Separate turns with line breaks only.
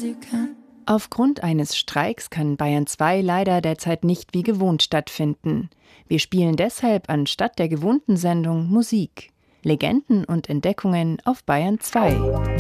Aufgrund eines Streiks kann Bayern 2 leider derzeit nicht wie gewohnt stattfinden. Wir spielen deshalb anstatt der gewohnten Sendung Musik. Legenden und Entdeckungen auf Bayern 2.